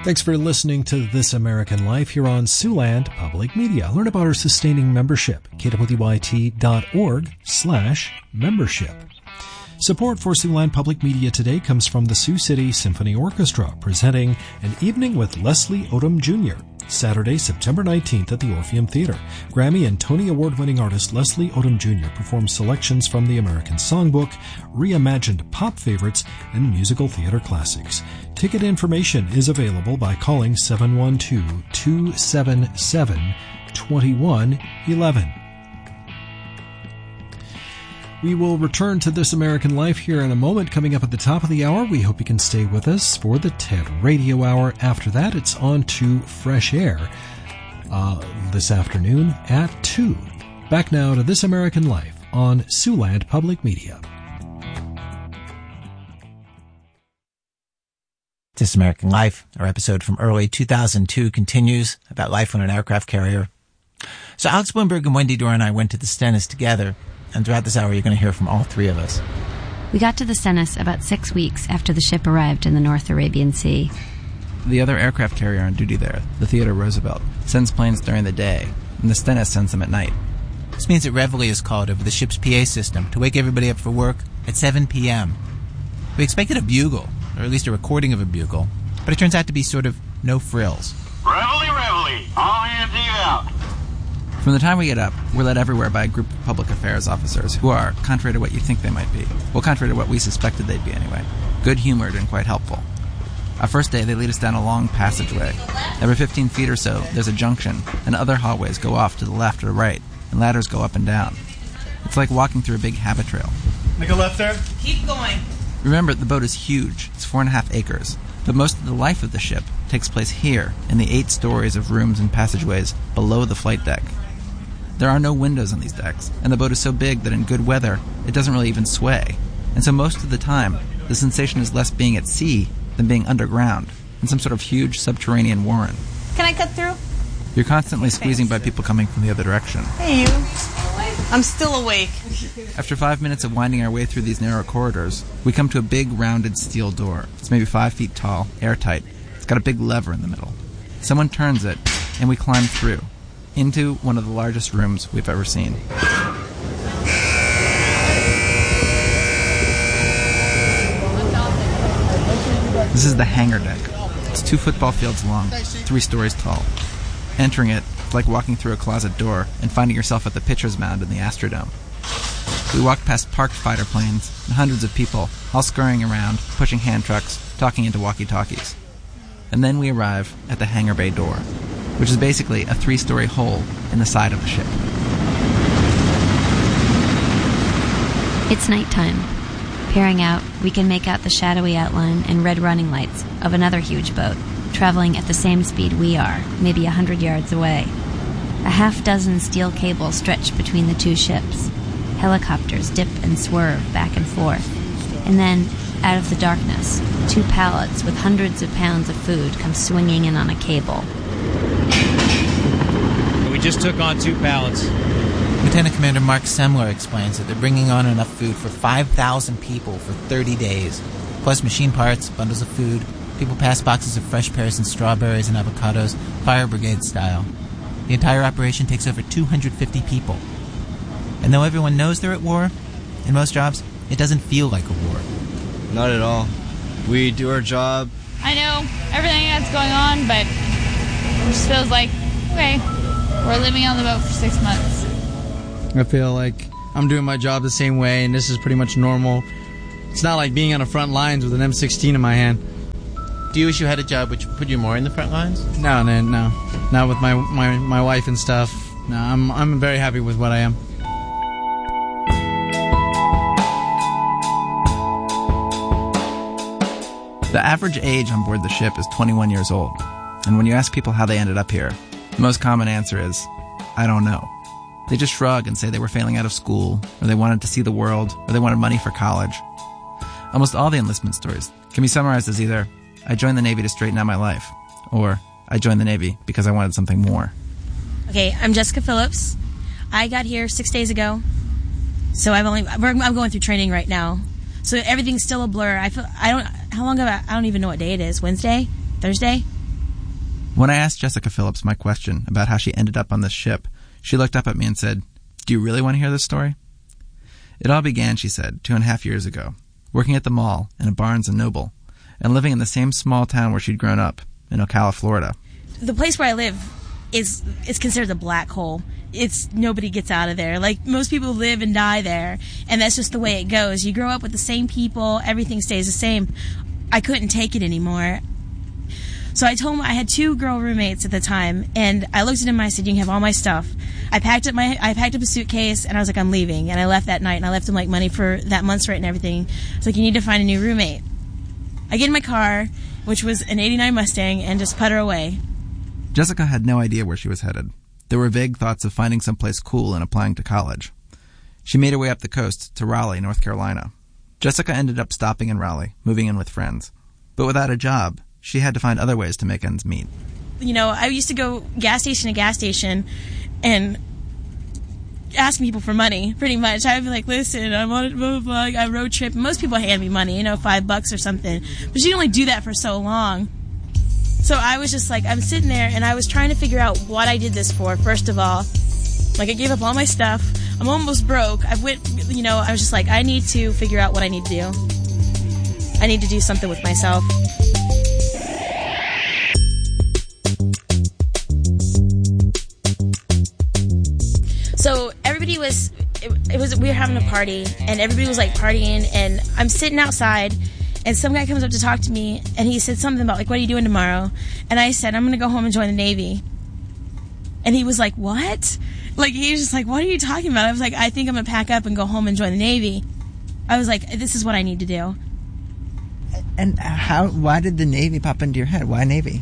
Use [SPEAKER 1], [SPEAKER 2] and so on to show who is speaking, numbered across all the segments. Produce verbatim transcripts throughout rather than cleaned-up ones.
[SPEAKER 1] Thanks for listening to This American Life here on Siouxland Public Media. Learn about our sustaining membership, k w y t dot org slash membership. Support for Siouxland Public Media today comes from the Sioux City Symphony Orchestra, presenting An Evening with Leslie Odom Junior Saturday, September nineteenth at the Orpheum Theater. Grammy and Tony Award-winning artist Leslie Odom Junior performs selections from the American Songbook, reimagined pop favorites, and musical theater classics. Ticket information is available by calling seven one two, two seven seven, two one one one. We will return to This American Life here in a moment. Coming up at the top of the hour, we hope you can stay with us for the TED Radio Hour. After that, it's on to Fresh Air uh, this afternoon at two. Back now to This American Life on Siouxland Public Media.
[SPEAKER 2] This American Life, our episode from early two thousand two, continues about life on an aircraft carrier. So Alex Bloomberg and Wendy Dorr and I went to the Stennis together. And throughout this hour, you're going to hear from all three of us.
[SPEAKER 3] We got to the Stennis about six weeks after the ship arrived in the North Arabian Sea.
[SPEAKER 4] The other aircraft carrier on duty there, the Theodore Roosevelt, sends planes during the day, and the Stennis sends them at night.
[SPEAKER 2] This means that Reveille is called over the ship's P A system to wake everybody up for work at seven p.m. We expected a bugle, or at least a recording of a bugle, but it turns out to be sort of no frills.
[SPEAKER 5] Reveille, Reveille, all hands eve out.
[SPEAKER 4] From the time we get up, we're led everywhere by a group of public affairs officers who are, contrary to what you think they might be, well, contrary to what we suspected they'd be anyway, good-humored and quite helpful. Our first day, they lead us down a long passageway. Every fifteen feet or so, there's a junction, and other hallways go off to the left or right, and ladders go up and down. It's like walking through a big habit trail.
[SPEAKER 6] Make a left there.
[SPEAKER 7] Keep going.
[SPEAKER 4] Remember, the boat is huge. It's four and a half acres. But most of the life of the ship takes place here, in the eight stories of rooms and passageways below the flight deck. There are no windows on these decks, and the boat is so big that in good weather, it doesn't really even sway. And so most of the time, the sensation is less being at sea than being underground, in some sort of huge subterranean warren.
[SPEAKER 7] Can I cut through?
[SPEAKER 4] You're constantly squeezing by people coming from the other direction.
[SPEAKER 7] Hey, you. I'm still awake.
[SPEAKER 4] After five minutes of winding our way through these narrow corridors, we come to a big, rounded steel door. It's maybe five feet tall, airtight. It's got a big lever in the middle. Someone turns it, and we climb through, into one of the largest rooms we've ever seen. This is the hangar deck. It's two football fields long, three stories tall. Entering it, it's like walking through a closet door and finding yourself at the pitcher's mound in the Astrodome. We walked past parked fighter planes and hundreds of people, all scurrying around, pushing hand trucks, talking into walkie-talkies. And then we arrive at the hangar bay door, which is basically a three-story hole in the side of the ship.
[SPEAKER 3] It's nighttime. Peering out, we can make out the shadowy outline and red running lights of another huge boat, traveling at the same speed we are, maybe a hundred yards away. A half dozen steel cables stretch between the two ships. Helicopters dip and swerve back and forth. And then, out of the darkness, two pallets with hundreds of pounds of food come swinging in on a cable.
[SPEAKER 8] We just took on two pallets.
[SPEAKER 2] Lieutenant Commander Mark Semler explains that they're bringing on enough food for five thousand people for thirty days. Plus machine parts, bundles of food. People pass boxes of fresh pears and strawberries and avocados, fire brigade style. The entire operation takes over two hundred fifty people. And though everyone knows they're at war, in most jobs, it doesn't feel like a war.
[SPEAKER 9] Not at all. We do our job.
[SPEAKER 10] I know everything that's going on, but it just feels like, okay, we're living on the boat for six months.
[SPEAKER 6] I feel like I'm doing my job the same way, and this is pretty much normal. It's not like being on the front lines with an M sixteen in my hand.
[SPEAKER 2] Do you wish you had a job which put you more in the front lines?
[SPEAKER 6] No, no, no. Not with my, my, my wife and stuff. No, I'm I'm very happy with what I am.
[SPEAKER 4] The average age on board the ship is twenty-one years old. And when you ask people how they ended up here, the most common answer is, I don't know. They just shrug and say they were failing out of school, or they wanted to see the world, or they wanted money for college. Almost all the enlistment stories can be summarized as either, I joined the Navy to straighten out my life, or I joined the Navy because I wanted something more.
[SPEAKER 7] Okay, I'm Jessica Phillips. I got here six days ago, so I've only I'm going through training right now. So everything's still a blur. I feel I don't how long have I, I don't even know what day it is. Wednesday, Thursday.
[SPEAKER 4] When I asked Jessica Phillips my question about how she ended up on this ship, she looked up at me and said, "Do you really want to hear this story?" It all began, she said, two and a half years ago, working at the mall in a Barnes and Noble, and living in the same small town where she'd grown up, in Ocala, Florida.
[SPEAKER 7] The place where I live is is considered a black hole. It's nobody gets out of there. Like, most people live and die there, and that's just the way it goes. You grow up with the same people, everything stays the same. I couldn't take it anymore. So I told him I had two girl roommates at the time, and I looked at him and I said, "You can have all my stuff." I packed up my I packed up a suitcase, and I was like, "I'm leaving." And I left that night, and I left him like money for that month's rent and everything. I was like, "You need to find a new roommate." I get in my car, which was an eighty-nine Mustang, and just putter away.
[SPEAKER 4] Jessica had no idea where she was headed. There were vague thoughts of finding someplace cool and applying to college. She made her way up the coast to Raleigh, North Carolina. Jessica ended up stopping in Raleigh, moving in with friends. But without a job, she had to find other ways to make ends meet.
[SPEAKER 7] You know, I used to go gas station to gas station and ask people for money, pretty much. I would be like, "Listen, I want to blah, blah, blah. I road trip." And most people hand me money, you know, five bucks or something. But you can only do that for so long. So I was just like, I'm sitting there, and I was trying to figure out what I did this for, first of all. Like, I gave up all my stuff. I'm almost broke. I went, you know, I was just like, I need to figure out what I need to do. I need to do something with myself. So everybody was, it, it was, we were having a party, and everybody was like partying, and I'm sitting outside, and some guy comes up to talk to me, and he said something about like, "What are you doing tomorrow?" And I said, "I'm going to go home and join the Navy." And he was like, "What?" Like, he was just like, "What are you talking about?" I was like, "I think I'm going to pack up and go home and join the Navy." I was like, "This is what I need to do."
[SPEAKER 11] And how? Why did the Navy pop into your head? Why Navy?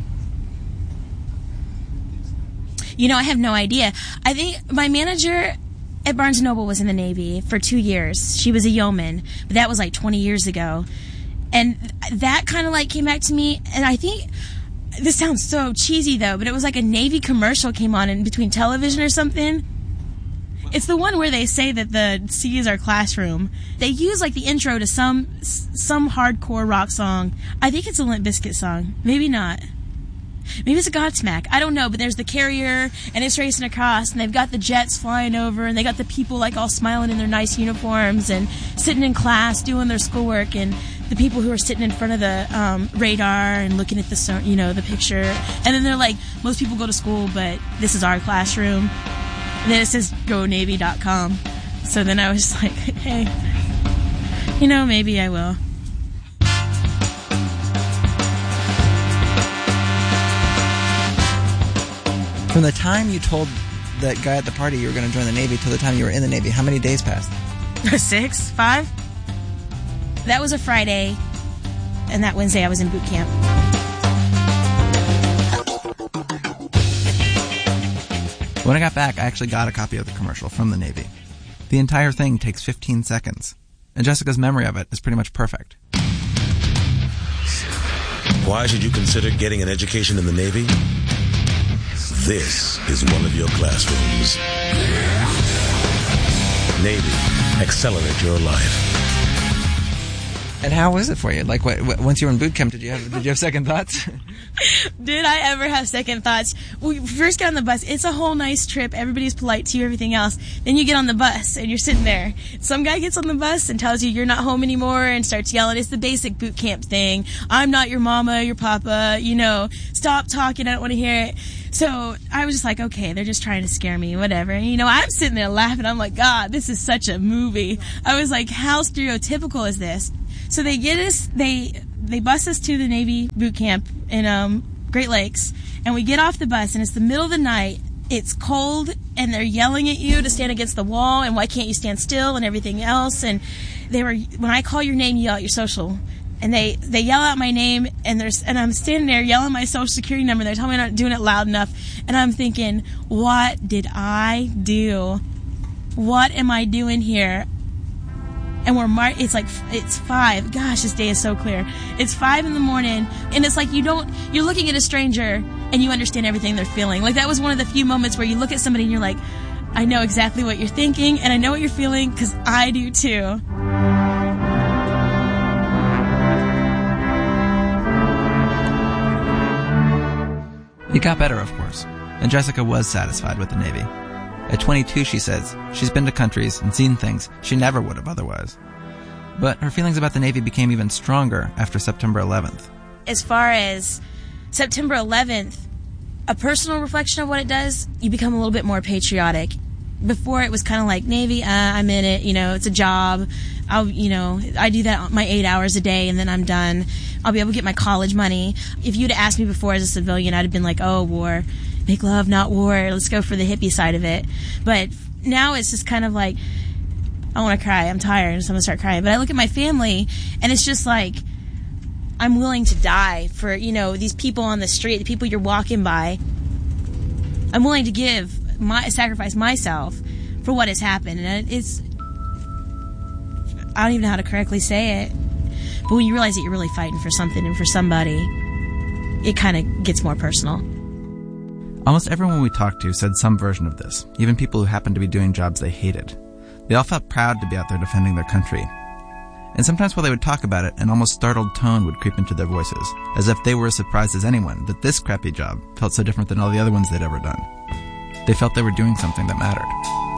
[SPEAKER 7] You know, I have no idea. I think my manager at Barnes and Noble was in the Navy for two years. She was a yeoman, but that was like twenty years ago. And that kind of like came back to me, and I think, this sounds so cheesy though, but it was like a Navy commercial came on in between television or something. It's the one where they say that the sea is our classroom. They use like the intro to some some hardcore rock song. I think it's a Limp Bizkit song. Maybe not. Maybe it's a Godsmack. I don't know, but there's the carrier, and it's racing across, and they've got the jets flying over, and they got the people like all smiling in their nice uniforms and sitting in class doing their schoolwork, and the people who are sitting in front of the um, radar and looking at the, you know, the picture. And then they're like, most people go to school, but this is our classroom. And then it says go navy dot com. So then I was like, hey, you know, maybe I will.
[SPEAKER 11] From the time you told that guy at the party you were going to join the Navy till the time you were in the Navy, how many days passed?
[SPEAKER 7] Six? Five? That was a Friday, and that Wednesday I was in boot camp.
[SPEAKER 4] When I got back, I actually got a copy of the commercial from the Navy. The entire thing takes fifteen seconds, and Jessica's memory of it is pretty much perfect.
[SPEAKER 12] Why should you consider getting an education in the Navy? This is one of your classrooms. Navy, accelerate your life.
[SPEAKER 11] And how was it for you? Like, what, what, once you were in boot camp, did you have did you have second thoughts?
[SPEAKER 7] Did I ever have second thoughts? We first get on the bus. It's a whole nice trip. Everybody's polite to you, everything else. Then you get on the bus, and you're sitting there. Some guy gets on the bus and tells you you're not home anymore and starts yelling. It's the basic boot camp thing. I'm not your mama, your papa, you know. Stop talking. I don't want to hear it. So I was just like, okay, they're just trying to scare me, whatever. And, you know, I'm sitting there laughing. I'm like, God, this is such a movie. I was like, how stereotypical is this? So they get us, they they bus us to the Navy boot camp in um, Great Lakes, and we get off the bus, and it's the middle of the night. It's cold, and they're yelling at you to stand against the wall, and why can't you stand still, and everything else. And they were, when I call your name, you yell out your social. And they, they yell out my name, and there's and I'm standing there yelling my social security number. They're telling me I'm not doing it loud enough, and I'm thinking, what did I do? What am I doing here? And we're mar- it's like it's five. Gosh, this day is so clear. It's five in the morning, and it's like you don't. You're looking at a stranger, and you understand everything they're feeling. Like that was one of the few moments where you look at somebody and you're like, I know exactly what you're thinking, and I know what you're feeling because I do too.
[SPEAKER 4] It got better, of course, and Jessica was satisfied with the Navy. At twenty-two, she says, she's been to countries and seen things she never would have otherwise. But her feelings about the Navy became even stronger after September eleventh.
[SPEAKER 7] As far as September eleventh, a personal reflection of what it does, you become a little bit more patriotic. Before it was kind of like, Navy, uh, I'm in it, you know, it's a job. I'll, you know, I do that my eight hours a day and then I'm done. I'll be able to get my college money. If you'd asked me before as a civilian, I'd have been like, oh, war. Make love, not war. Let's go for the hippie side of it. But now it's just kind of like, I want to cry. I'm tired, so I'm going to start crying. But I look at my family, and it's just like, I'm willing to die for, you know, these people on the street, the people you're walking by. I'm willing to give, my sacrifice myself for what has happened. And it's, I don't even know how to correctly say it. But when you realize that you're really fighting for something and for somebody, it kind of gets more personal.
[SPEAKER 4] Almost everyone we talked to said some version of this, even people who happened to be doing jobs they hated. They all felt proud to be out there defending their country. And sometimes while they would talk about it, an almost startled tone would creep into their voices, as if they were as surprised as anyone that this crappy job felt so different than all the other ones they'd ever done. They felt they were doing something that mattered.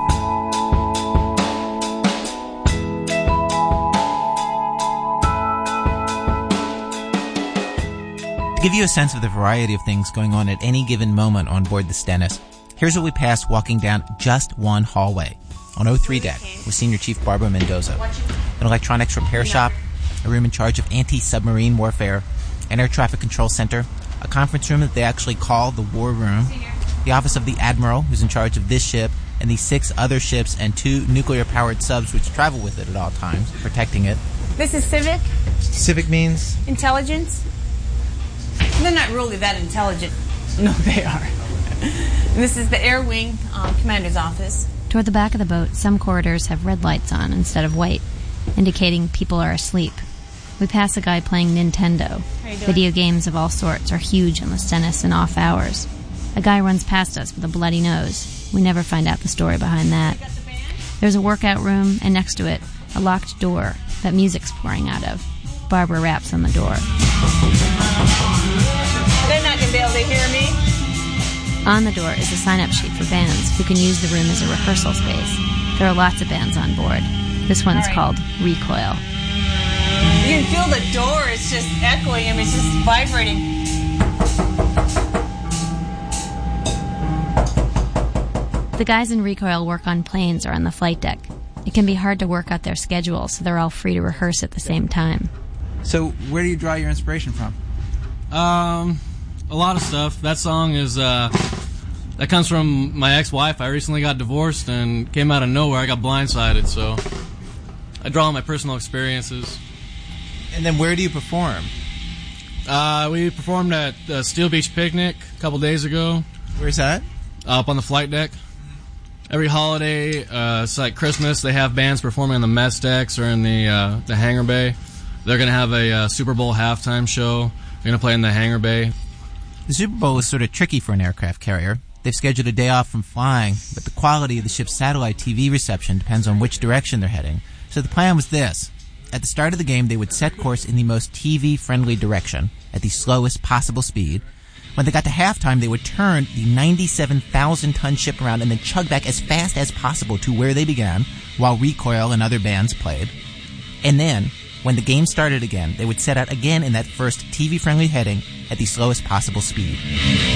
[SPEAKER 2] To give you a sense of the variety of things going on at any given moment on board the Stennis, here's what we passed walking down just one hallway. On oh three deck was Senior Chief Barbara Mendoza. An electronics repair shop, a room in charge of anti-submarine warfare, an air traffic control center, a conference room that they actually call the War Room, the office of the Admiral, who's in charge of this ship, and the six other ships and two nuclear-powered subs which travel with it at all times, protecting it.
[SPEAKER 13] This is Civic.
[SPEAKER 8] Civic means?
[SPEAKER 13] Intelligence. They're not really that intelligent. No, they are. This is the Air Wing um, Commander's office.
[SPEAKER 3] Toward the back of the boat, some corridors have red lights on instead of white, indicating people are asleep. We pass a guy playing Nintendo. Video games of all sorts are huge on the Stennis in off hours. A guy runs past us with a bloody nose. We never find out the story behind that. There's a workout room, and next to it, a locked door that music's pouring out of. Barbara raps on the door.
[SPEAKER 13] They're not going to be able to hear me.
[SPEAKER 3] On the door is a sign-up sheet for bands who can use the room as a rehearsal space. There are lots of bands on board. This one's right. Called Recoil.
[SPEAKER 13] You can feel the door. It's just echoing. I mean, it's just vibrating.
[SPEAKER 3] The guys in Recoil work on planes or on the flight deck. It can be hard to work out their schedule, so they're all free to rehearse at the same time.
[SPEAKER 4] So, where do you draw your inspiration from?
[SPEAKER 14] Um, a lot of stuff. That song is, uh, that comes from my ex-wife. I recently got divorced and came out of nowhere. I got blindsided, so I draw on my personal experiences.
[SPEAKER 2] And then where do you perform?
[SPEAKER 14] Uh, we performed at uh, Steel Beach Picnic a couple days ago.
[SPEAKER 2] Where's that?
[SPEAKER 14] Uh, up on the flight deck. Every holiday, uh, it's like Christmas, they have bands performing on the mess decks or in the uh, the hangar bay. They're going to have a uh, Super Bowl halftime show. They're going to play in the hangar bay.
[SPEAKER 2] The Super Bowl is sort of tricky for an aircraft carrier. They've scheduled a day off from flying, but the quality of the ship's satellite T V reception depends on which direction they're heading. So the plan was this. At the start of the game, they would set course in the most T V-friendly direction, at the slowest possible speed. When they got to halftime, they would turn the ninety-seven thousand ton ship around and then chug back as fast as possible to where they began, while Recoil and other bands played. And then, when the game started again, they would set out again in that first T V-friendly heading at the slowest possible speed.